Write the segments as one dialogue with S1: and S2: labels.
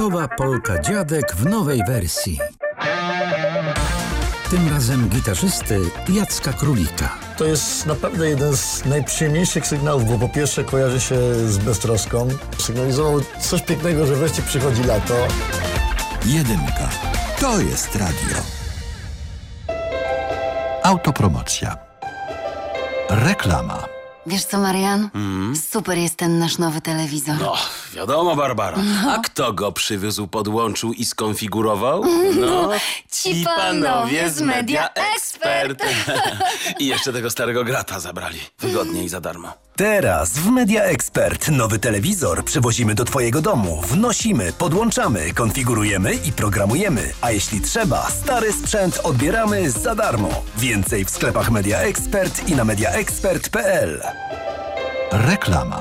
S1: Nowa Polka Dziadek w nowej wersji. Tym razem gitarzysty Jacka Królika.
S2: To jest naprawdę jeden z najprzyjemniejszych sygnałów, bo po pierwsze kojarzy się z beztroską. Sygnalizował coś pięknego, że wreszcie przychodzi lato.
S3: Jedynka. To jest radio. Autopromocja. Reklama.
S4: Wiesz co, Marian? Super jest ten nasz nowy telewizor.
S5: No, wiadomo, Barbara. A kto go przywiózł, podłączył i skonfigurował? No,
S4: ci panowie z Media Expert.
S5: I jeszcze tego starego grata zabrali. Wygodnie i za darmo.
S6: Teraz w Media Expert nowy telewizor przywozimy do Twojego domu. Wnosimy, podłączamy, konfigurujemy i programujemy. A jeśli trzeba, stary sprzęt odbieramy za darmo. Więcej w sklepach Media Expert i na mediaexpert.pl.
S3: Reklama.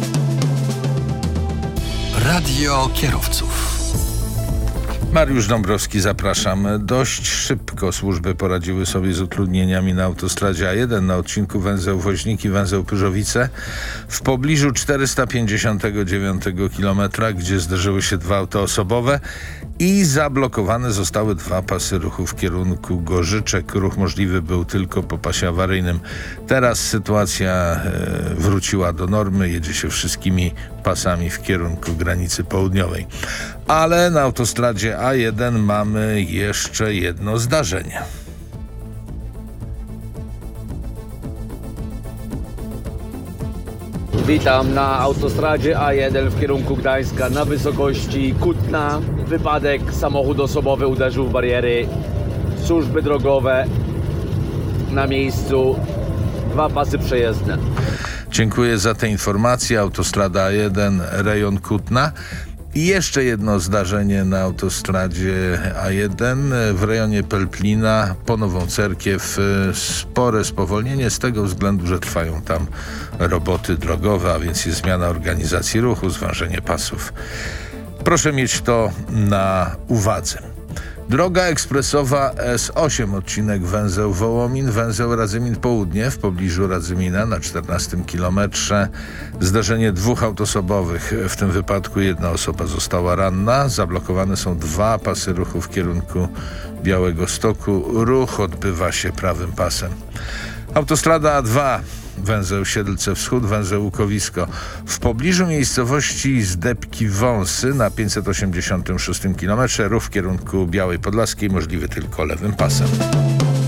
S3: Radio kierowców.
S7: Mariusz Dąbrowski, zapraszam. Dość szybko służby poradziły sobie z utrudnieniami na autostradzie A1 na odcinku węzeł Woźniki, węzeł Pyrzowice w pobliżu 459 km, gdzie zderzyły się dwa auta osobowe i zablokowane zostały dwa pasy ruchu w kierunku Gorzyczek. Ruch możliwy był tylko po pasie awaryjnym. Teraz sytuacja wróciła do normy. Jedzie się wszystkimi pasami w kierunku granicy południowej. Ale na autostradzie A1 mamy jeszcze jedno zdarzenie.
S8: Witam na autostradzie A1 w kierunku Gdańska na wysokości Kutna. Wypadek, samochód osobowy uderzył w bariery. Służby drogowe na miejscu, dwa pasy przejezdne.
S7: Dziękuję za te informacje. Autostrada A1, rejon Kutna. I jeszcze jedno zdarzenie na autostradzie A1 w rejonie Pelplina po Nową Cerkiew. Spore spowolnienie z tego względu, że trwają tam roboty drogowe, a więc jest zmiana organizacji ruchu, zwężenie pasów. Proszę mieć to na uwadze. Droga ekspresowa S8, odcinek węzeł Wołomin, węzeł Radzymin Południe w pobliżu Radzymina na 14 kilometrze. Zdarzenie dwóch autosobowych. W tym wypadku jedna osoba została ranna. Zablokowane są dwa pasy ruchu w kierunku Białegostoku. Ruch odbywa się prawym pasem. Autostrada A2. Węzeł Siedlce Wschód, węzeł Łukowisko. W pobliżu miejscowości Zdebki Wąsy na 586 km ruch w kierunku Białej Podlaskiej możliwy tylko lewym pasem.